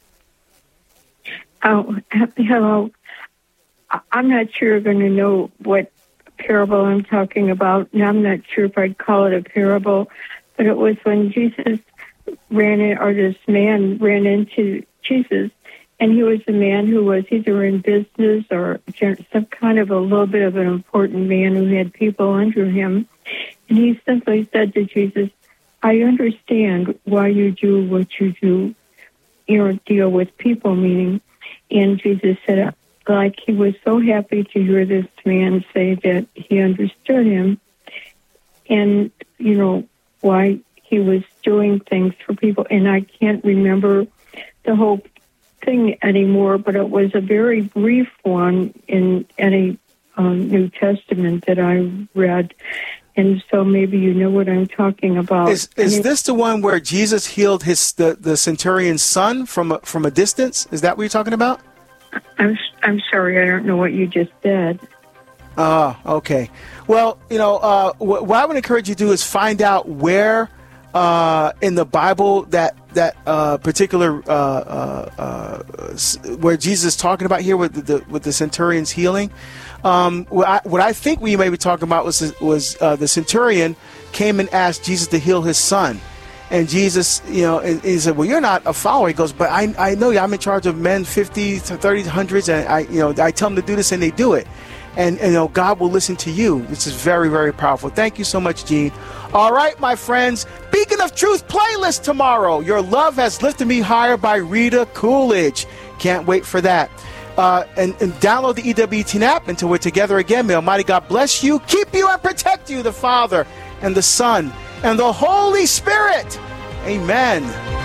Oh, hello. I'm not sure you're going to know what parable I'm talking about, and I'm not sure if I'd call it a parable, but it was when Jesus ran in, or this man ran into Jesus, and he was a man who was either in business or some kind of a little bit of an important man who had people under him, and he simply said to Jesus, I understand why you do what you do, you know, deal with people, meaning, and Jesus said, like he was so happy to hear this man say that he understood him and, you know, why he was doing things for people. And I can't remember the whole thing anymore, but it was a very brief one in any um, New Testament that I read. And so maybe you know what I'm talking about. Is, is this the one where Jesus healed his the, the centurion's son from a, from a distance? Is that what you're talking about? I'm I'm sorry, I don't know what you just said. Oh, okay. Well, you know, uh, what, what I would encourage you to do is find out where uh, in the Bible that that uh, particular uh, uh, uh, where Jesus is talking about here with the with the centurion's healing. Um, what, I, what I think we may be talking about was was uh, the centurion came and asked Jesus to heal his son, and Jesus, you know, and he said, "Well, you're not a follower." He goes, "But I I know I'm in charge of men fifty to thirty hundreds, and I you know I tell them to do this and they do it." And, and, you know, God will listen to you. This is very, very powerful. Thank you so much, Gene. All right, my friends. Beacon of Truth playlist tomorrow. Your Love Has Lifted Me Higher by Rita Coolidge. Can't wait for that. Uh, and, and download the E W T N app until we're together again. May Almighty God bless you, keep you, and protect you, the Father and the Son and the Holy Spirit. Amen.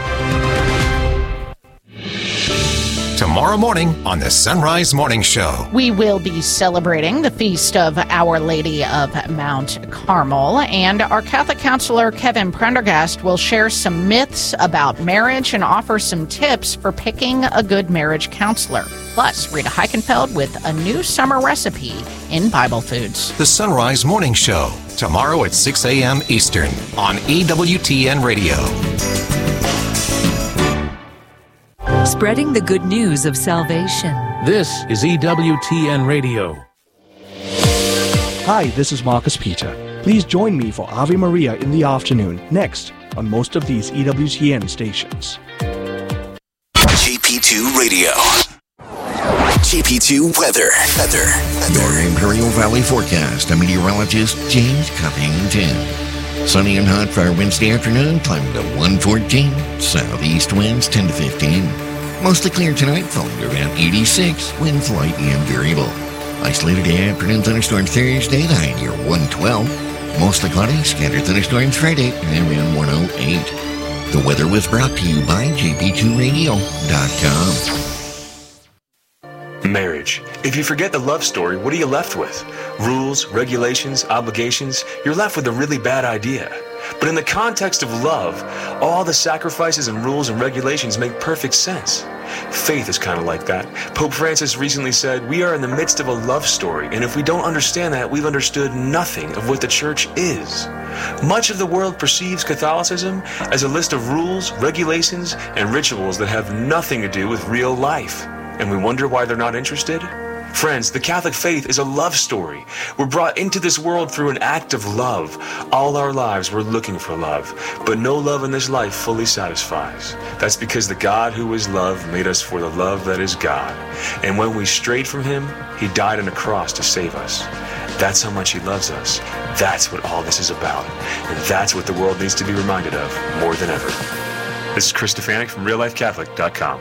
Tomorrow morning on the Sunrise Morning Show, we will be celebrating the feast of Our Lady of Mount Carmel, and our Catholic counselor Kevin Prendergast will share some myths about marriage and offer some tips for picking a good marriage counselor. Plus, Rita Heikenfeld with a new summer recipe in Bible Foods. The Sunrise Morning Show, tomorrow at six a.m. Eastern on E W T N Radio. Spreading the good news of salvation. This is E W T N Radio. Hi, this is Marcus Peter. Please join me for Ave Maria in the afternoon, next, on most of these E W T N stations. J P two Radio. J P two Weather. Weather. Your Imperial Valley forecast. I'm meteorologist James Cuppington. Sunny and hot for our Wednesday afternoon, climbing to one fourteen. Southeast winds ten to fifteen. Mostly clear tonight, falling to around eighty-six. Winds light and variable. Isolated afternoon thunderstorms Thursday, the high near one twelve. Mostly cloudy, scattered thunderstorms Friday, around one oh eight. The weather was brought to you by J P two radio dot com. Marriage. If you forget the love story, what are you left with? Rules, regulations, obligations. You're left with a really bad idea. But in the context of love, all the sacrifices and rules and regulations make perfect sense. Faith is kind of like that. Pope Francis recently said, we are in the midst of a love story, and if we don't understand that, we've understood nothing of what the church is. Much of the world perceives Catholicism as a list of rules, regulations, and rituals that have nothing to do with real life. And we wonder why they're not interested? Friends, the Catholic faith is a love story. We're brought into this world through an act of love. All our lives we're looking for love, but no love in this life fully satisfies. That's because the God who is love made us for the love that is God. And when we strayed from Him, He died on a cross to save us. That's how much He loves us. That's what all this is about. And that's what the world needs to be reminded of more than ever. This is Chris Stefanik from real life catholic dot com.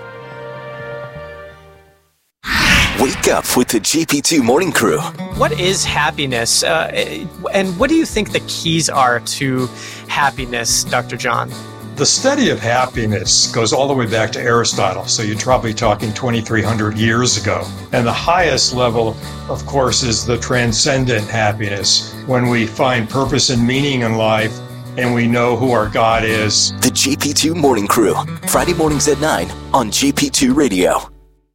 Wake up with the J P two Morning Crew. What is happiness? Uh, and what do you think the keys are to happiness, Doctor John? The study of happiness goes all the way back to Aristotle, so you're probably talking twenty-three hundred years ago. And the highest level, of course, is the transcendent happiness, when we find purpose and meaning in life and we know who our God is. The J P two Morning Crew, Friday mornings at nine on J P two Radio.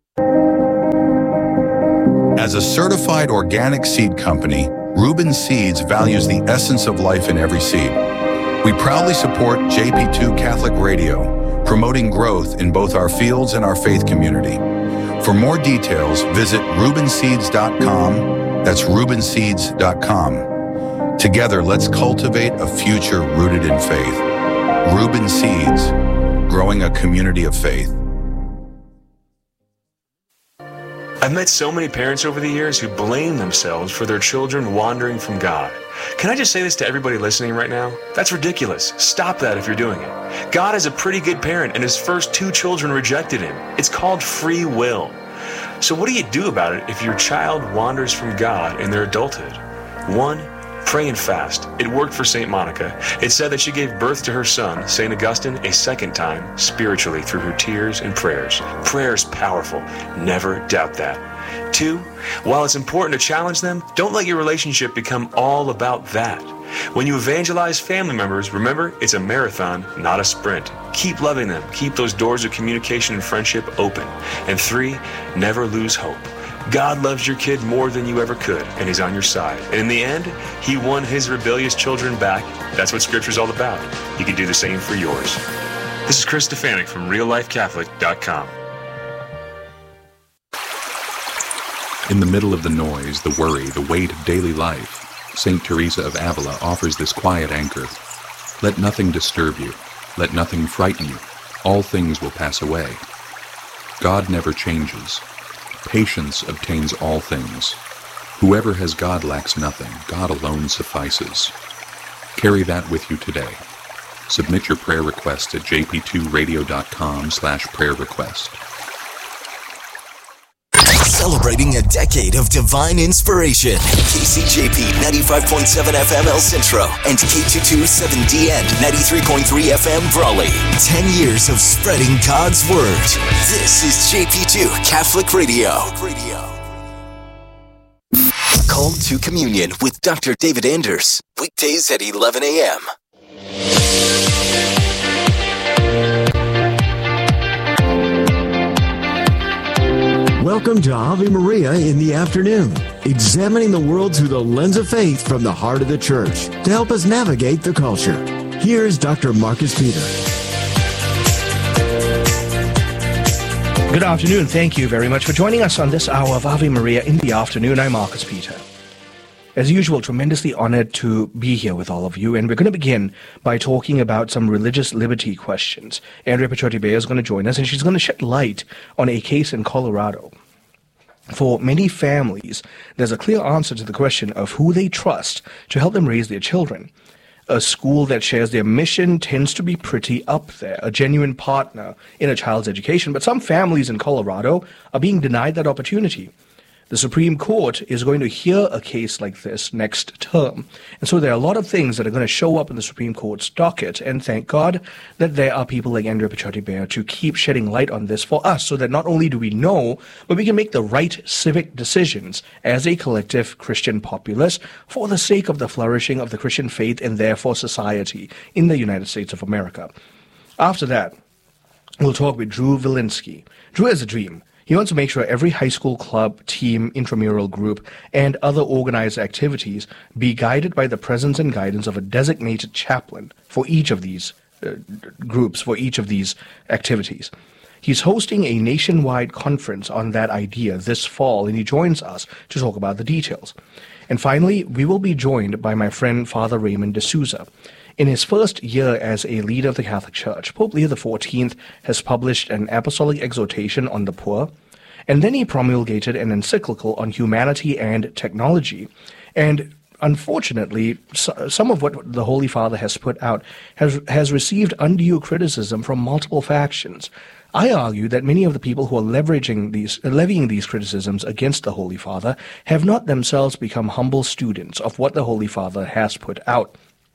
As a certified organic seed company, Reuben Seeds values the essence of life in every seed. We proudly support J P two Catholic Radio, promoting growth in both our fields and our faith community. For more details, visit Reuben Seeds dot com. That's Reuben Seeds dot com. Together, let's cultivate a future rooted in faith. Reuben Seeds, growing a community of faith. I've met so many parents over the years who blame themselves for their children wandering from God. Can I just say this to everybody listening right now? That's ridiculous. Stop that if you're doing it. God is a pretty good parent, and His first two children rejected Him. It's called free will. So what do you do about it if your child wanders from God in their adulthood? One, Pray and fast. It worked for Saint Monica. It said that she gave birth to her son, Saint Augustine, a second time, spiritually through her tears and prayers. Prayer's powerful. Never doubt that. Two, while it's important to challenge them, don't let your relationship become all about that. When you evangelize family members, remember, it's a marathon, not a sprint. Keep loving them. Keep those doors of communication and friendship open. And three, never lose hope. God loves your kid more than you ever could, and he's on your side. And in the end, he won his rebellious children back. That's what Scripture's all about. You can do the same for yours. This is Chris Stefanik from real life catholic dot com. In the middle of the noise, the worry, the weight of daily life, Saint Teresa of Avila offers this quiet anchor. Let nothing disturb you. Let nothing frighten you. All things will pass away. God never changes. Patience obtains all things. Whoever has God lacks nothing. God alone suffices. Carry that with you today. Submit your prayer request at j p two radio dot com slash prayer request. Celebrating a decade of divine inspiration. K C J P ninety-five point seven F M El Centro and K two twenty-seven D N ninety-three point three F M Brawley. Ten years of spreading God's Word. This is J P two Catholic Radio. Call to Communion with Doctor David Anders. Weekdays at eleven a.m. Welcome to Ave Maria in the afternoon, examining the world through the lens of faith from the heart of the Church to help us navigate the culture. Here's Doctor Marcus Peter. Good afternoon. Thank you very much for joining us on this hour of Ave Maria in the afternoon. I'm Marcus Peter. As usual, tremendously honored to be here with all of you, and we're going to begin by talking about some religious liberty questions. Andrea Pachotti-Beyer is going to join us, and she's going to shed light on a case in Colorado. For many families, there's a clear answer to the question of who they trust to help them raise their children. A school that shares their mission tends to be pretty up there, a genuine partner in a child's education, but some families in Colorado are being denied that opportunity. The Supreme Court is going to hear a case like this next term. And so there are a lot of things that are going to show up in the Supreme Court's docket. And thank God that there are people like Andrea Pachotti-Beyer to keep shedding light on this for us so that not only do we know, but we can make the right civic decisions as a collective Christian populace for the sake of the flourishing of the Christian faith and therefore society in the United States of America. After that, we'll talk with Drew Valinsky. Drew has a dream. He wants to make sure every high school club, team, intramural group, and other organized activities be guided by the presence and guidance of a designated chaplain for each of these uh, groups, for each of these activities. He's hosting a nationwide conference on that idea this fall, and he joins us to talk about the details. And finally, we will be joined by my friend Father Raymond D'Souza. In his first year as a leader of the Catholic Church, Pope Leo the fourteenth has published an apostolic exhortation on the poor, and then he promulgated an encyclical on humanity and technology. And unfortunately, some of what the Holy Father has put out has, has received undue criticism from multiple factions. I argue that many of the people who are leveraging these, levying these criticisms against the Holy Father have not themselves become humble students of what the Holy Father has put out.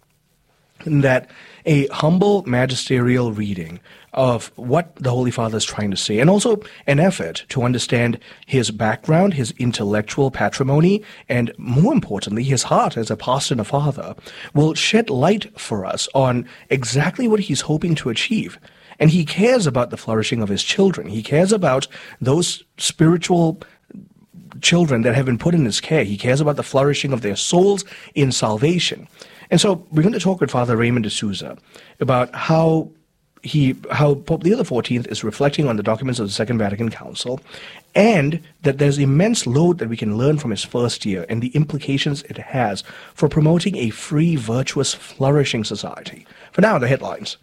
That a humble magisterial reading of what the Holy Father is trying to say, and also an effort to understand his background, his intellectual patrimony, and more importantly, his heart as a pastor and a father, will shed light for us on exactly what he's hoping to achieve. And he cares about the flourishing of his children. He cares about those spiritual children that have been put in his care. He cares about the flourishing of their souls in salvation. And so we're going to talk with Father Raymond D'Souza about how he, how Pope Leo the fourteenth is reflecting on the documents of the Second Vatican Council, and that there's immense load that we can learn from his first year and the implications it has for promoting a free, virtuous, flourishing society. For now, the headlines.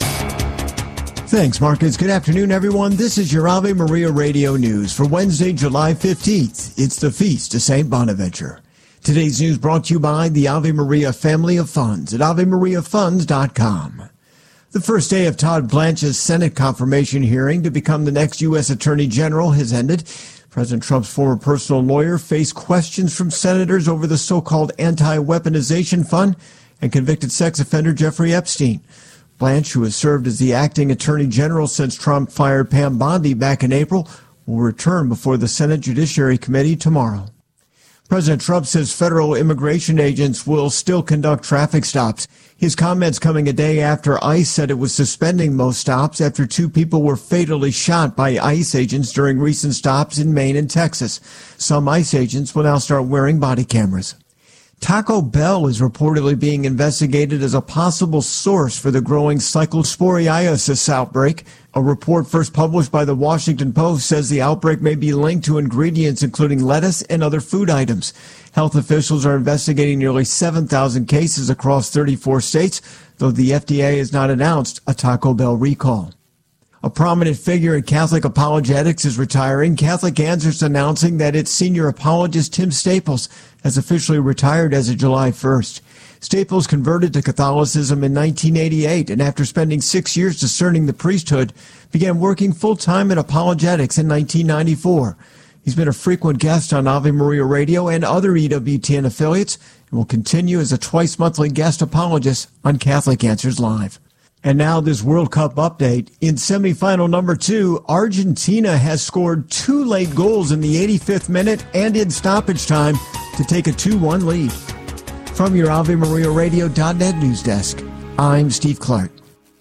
Thanks, Marcus. Good afternoon, everyone. This is your Ave Maria Radio News for Wednesday, July fifteenth. It's the Feast of Saint Bonaventure. Today's news brought to you by the Ave Maria Family of Funds at ave maria funds dot com. The first day of Todd Blanche's Senate confirmation hearing to become the next U S Attorney General has ended. President Trump's former personal lawyer faced questions from senators over the so-called anti-weaponization fund and convicted sex offender Jeffrey Epstein. Blanche, who has served as the acting Attorney General since Trump fired Pam Bondi back in April, will return before the Senate Judiciary Committee tomorrow. President Trump says federal immigration agents will still conduct traffic stops. His comments coming a day after ICE said it was suspending most stops after two people were fatally shot by ICE agents during recent stops in Maine and Texas. Some ICE agents will now start wearing body cameras. Taco Bell is reportedly being investigated as a possible source for the growing cyclosporiasis outbreak. A report first published by the Washington Post says the outbreak may be linked to ingredients including lettuce and other food items. Health officials are investigating nearly seven thousand cases across thirty-four states, though the F D A has not announced a Taco Bell recall. A prominent figure in Catholic apologetics is retiring. Catholic Answers announcing that its senior apologist Tim Staples has officially retired as of July first. Staples converted to Catholicism in nineteen eighty-eight and after spending six years discerning the priesthood, began working full-time in apologetics in nineteen ninety-four. He's been a frequent guest on Ave Maria Radio and other E W T N affiliates and will continue as a twice-monthly guest apologist on Catholic Answers Live. And now this World Cup update. In semifinal number two, Argentina has scored two late goals in the eighty-fifth minute and in stoppage time to take a two one lead. From your Ave Maria Radio dot net news desk, I'm Steve Clark.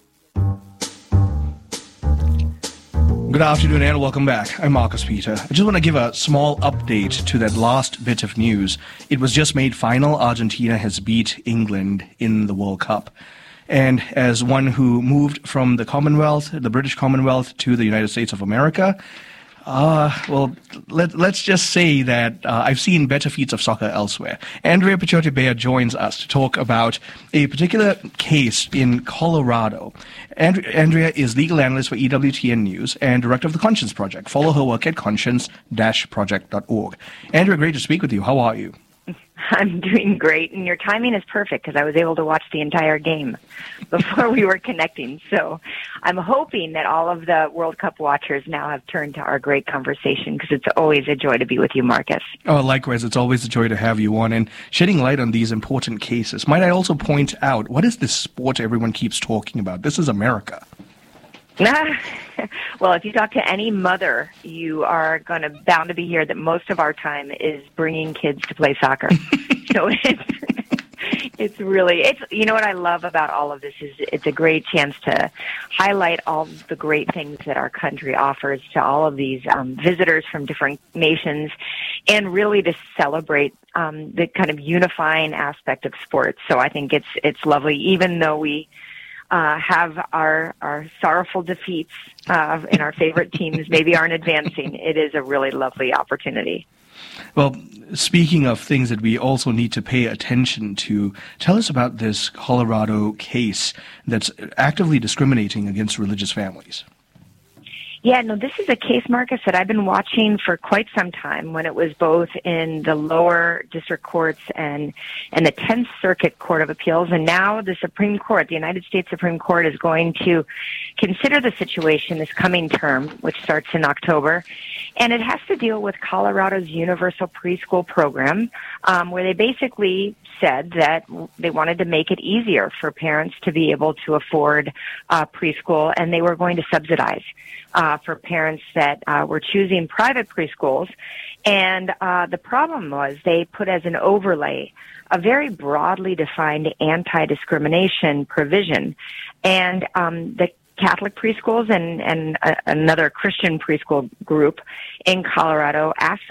Good afternoon and welcome back. I'm Marcus Peter. I just want to give a small update to that last bit of news. It was just made final. Argentina has beat England in the World Cup. And as one who moved from the Commonwealth, the British Commonwealth, to the United States of America, uh, well, let, let's just say that uh, I've seen better feats of soccer elsewhere. Andrea Picciotti-Beyer joins us to talk about a particular case in Colorado. And, Andrea is legal analyst for E W T N News and director of the Conscience Project. Follow her work at conscience dash project dot org. Andrea, great to speak with you. How are you? I'm doing great, and your timing is perfect because I was able to watch the entire game before we were connecting. So I'm hoping that all of the World Cup watchers now have turned to our great conversation because it's always a joy to be with you, Marcus. Oh, likewise. It's always a joy to have you on and shedding light on these important cases. Might I also point out, what is this sport everyone keeps talking about? This is America. Well, if you talk to any mother, you are going to bound to be here that most of our time is bringing kids to play soccer. So it's it's really it's you know what I love about all of this is it's a great chance to highlight all the great things that our country offers to all of these um, visitors from different nations, and really to celebrate um, the kind of unifying aspect of sports. So I think it's it's lovely, even though we. Uh, have our our sorrowful defeats uh, in our favorite teams maybe aren't advancing. It is a really lovely opportunity. Well, speaking of things that we also need to pay attention to, tell us about this Colorado case that's actively discriminating against religious families. Yeah, no, this is a case, Marcus, that I've been watching for quite some time when it was both in the lower district courts and, and the tenth Circuit Court of Appeals. And now the Supreme Court, the United States Supreme Court, is going to consider the situation this coming term, which starts in October. And it has to deal with Colorado's universal preschool program, um, where they basically said that they wanted to make it easier for parents to be able to afford uh, preschool, and they were going to subsidize uh, for parents that uh, were choosing private preschools. And uh, the problem was they put as an overlay a very broadly defined anti-discrimination provision. And um, the Catholic preschools and, and uh, another Christian preschool group in Colorado asked for